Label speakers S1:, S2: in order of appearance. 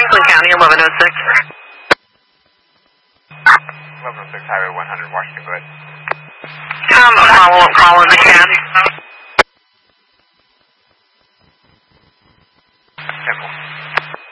S1: Franklin County, 1106.
S2: 1106 Highway 100, Washington, go ahead.
S1: A follow-up call on the cab.
S2: Temple.